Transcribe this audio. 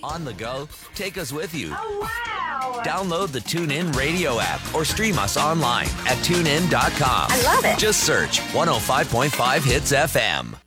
On the go, take us with you. Oh, wow. Download the TuneIn Radio app or stream us online at tunein.com. I love it. Just search 105.5 Hits FM.